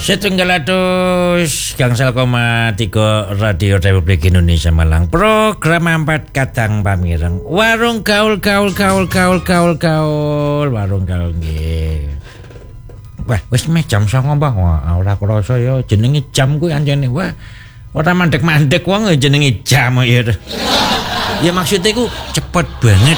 Setunggal atus gangsal koma 3 Radio Republik Indonesia Malang. Program 4 kadang pamireng. Warung gaul warung gaul nggih. Wah, wis meh jam 09.00 Bang. Wah, ora krasa ya jenenge jam kuwi anjene. Wah, ora mandek-mandek wong jenenge jam ya. Ya maksudnya ku cepet banget.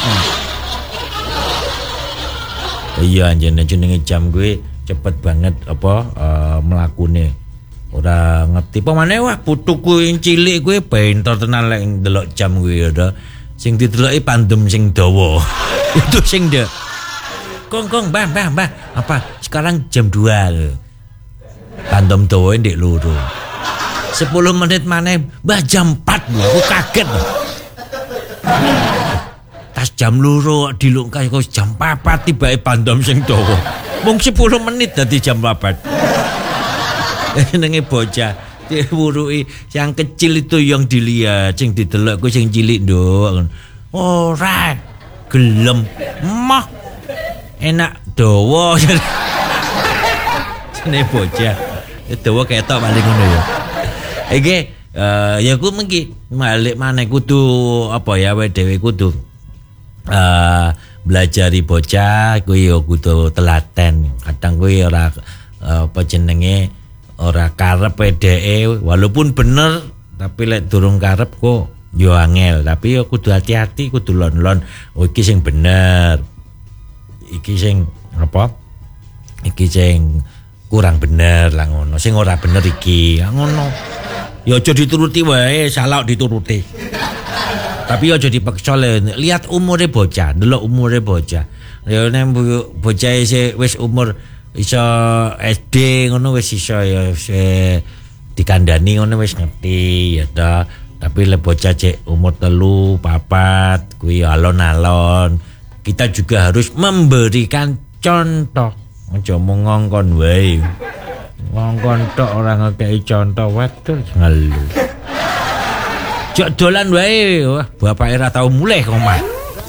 Iya anjene jenenge jam kuwi cepet banget apa mlakune. Ora ngerti pemane wah putuku yang cilik kuwi benter tenan lek ndelok jam kuwi ya. Sing dideloki pandem sing dawa. Itu sing ndek. Kong, Mbah. Apa? Sekarang jam 2 lho. Pandem dawa ndek loro. 10 menit maneh, Mbah jam 4 lho. Aku kaget lho. Tas jam loro dilungkas kok jam 4 tibake pandem sing dawa. Mung 10 menit dadi jam 4. Nenge bocah diwuruki yang kecil itu yang dilihat, sing didelok ku sing cilik nduk. Ora gelem. Mah enak dawa. Sene bocah. Dawa ketok paling ngono ya. Iki ya ku mengki balik maneh kudu apa ya wae dhewe kudu belajari bocah kuwi ya kudu telaten. Kadang kuwi ora apa jenenge ora karep dheke walaupun bener tapi lek durung karep kok yo angel. Tapi yo kudu hati-hati, kudu lon-lon. Oh iki sing bener. Iki sing apa? Iki sing kurang bener lah ngono. Sing ora bener iki. Ngono. Ya aja dituruti wae, salah dituruti. Tapi aja dipaksa le. Lihat umure bocah, delok umure bocah. Ya nek bocah wis umur iso SD ngono wis iso ya dikandani ngono wis ngerti ya ta. Tapi le bocah cek umur 3, 4 kuwi alon-alon. Kita juga harus memberikan contoh. Aja mung ngongkon wae. Ngongkon tok ora ngekeki contoh waduh ngelu. Jok dolan wae, wah bapake ora tau mulih kok omah.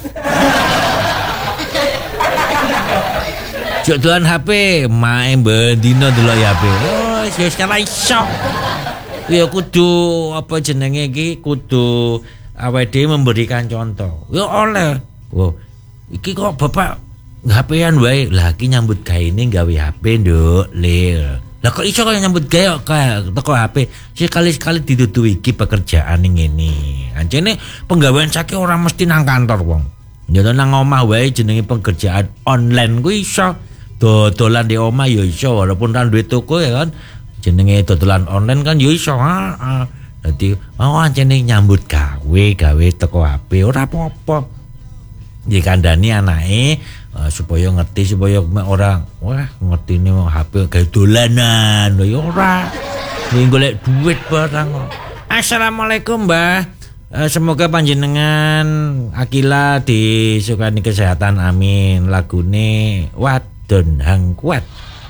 Jok dolan HP, mae bendina delok HP. Oh, wis ora iso. Ya kudu apa jenenge iki kudu awake dhewe memberikan contoh. Ya oleh. Oh, iki kok bapak HP-an wae. Lah iki nyambut gaene gawe HP, Nduk. Lah kok iso kaya nyambut gawe kok teko HP. Sekali-sekali ditutu iki pekerjaan ngene. Ancene penggawean saiki ora mesti nang kantor wong. Ya nang omah wae jenenge pekerjaan online kuwi iso. Dodolan di omah ya iso walaupun ra duwe toko ya kan. Jenenge dodolan online kan ya iso. Dadi ancene nyambut gawe teko HP ora apa-apa. Dikandani anake supaya ngerti supaya orang wah ngerti ini HP gawe dolanan ya ora golek duit barang. Assalamualaikum Mbah, semoga panjenengan Akila disukani kesehatan amin. Lagune Wadon Hang Kuat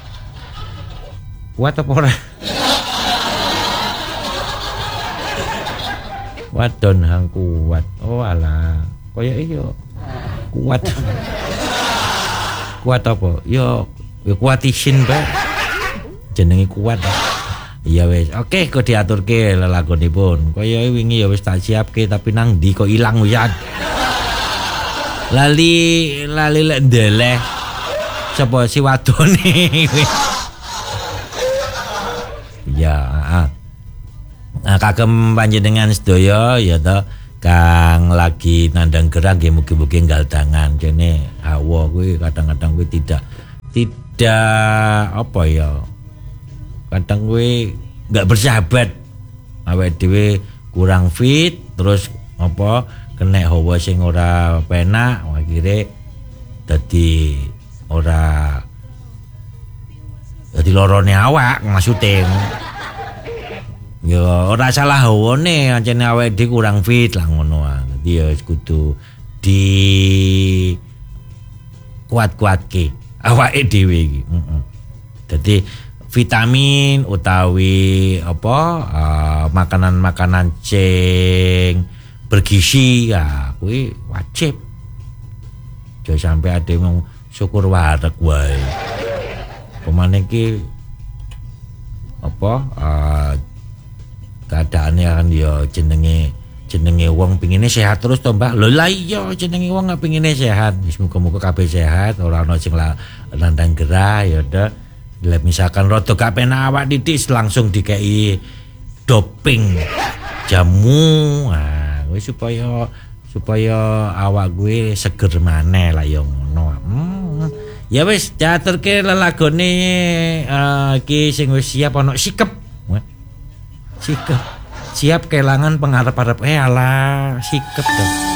apa ora? Wadon Hang Kuat. Oh alah kaya iyo kuat apa? Yo kuatisin Pak. Jenenge kuat. Iya wis. Oke, kok diaturke lelagonipun. Kaya wingi ya wis tak siapke tapi nang ndi kok ilang wisan. Lali lek ndeleh. Sapa si wadone? Ya, kagem panjenengan sedaya ya to. Kang lagi nandang gerak ya mugi-mugi nggal tangan jene hawa kuwi kadang-kadang kuwi tidak apa ya kadang kuwi enggak bersahabat awake dhewe kurang fit terus apa kena hawa sing ora penak akhire dadi ora dadi lorone awak maksude. Ya ora salah hawane ancene awake dhewe kurang fit lah ngono. Dadi ya kudu di kuat-kuatke awake dhewe iki. Dadi vitamin utawi apa makanan-makanan sing bergizi ya kuwi wajib. Aja sampe ade mung syukur wareg wae. Pemane iki keadaannya kan ya jenenge wong pingine sehat terus to Mbak. Lho lah iya jenenge wong pingine sehat. Wis muga-muga kabeh sehat, ora ana sing nandang gerah ya udah. Lah misalkan rada gak penak awak titik langsung dikei doping jamu. Nah, wis supaya awak gue seger maneh lah ya ngono. Ya wis caturke lelagone iki sing wis siap ana sikep. Sikep. Siap kelangan pengarep-arep alah sikep to.